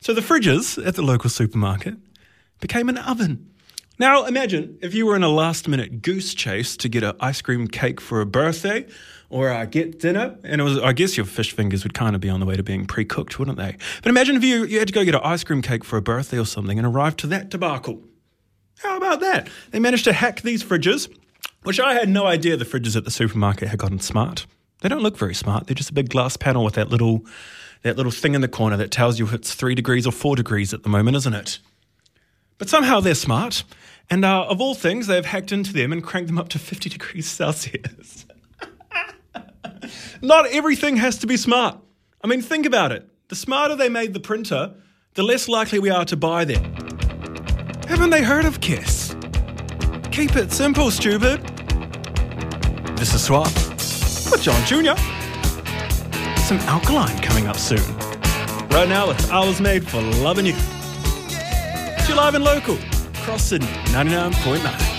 So the fridges at the local supermarket became an oven. Now imagine if you were in a last-minute goose chase to get an ice cream cake for a birthday or get dinner, and I guess your fish fingers would kind of be on the way to being pre-cooked, wouldn't they? But imagine if you had to go get an ice cream cake for a birthday or something and arrived to that debacle. How about that? They managed to hack these fridges, which I had no idea the fridges at the supermarket had gotten smart. They don't look very smart. They're just a big glass panel with that little thing in the corner that tells you if it's 3 degrees or 4 degrees at the moment, isn't it? But somehow they're smart. And of all things, they've hacked into them and cranked them up to 50 degrees Celsius. Not everything has to be smart. I mean, think about it. The smarter they made the printer, the less likely we are to buy them. Haven't they heard of KISS? Keep it simple, stupid. This is Swap with John Jr. Some Alkaline coming up soon. Right now, it's I Was Made for Loving You. It's your live and local, across Sydney, 99.9.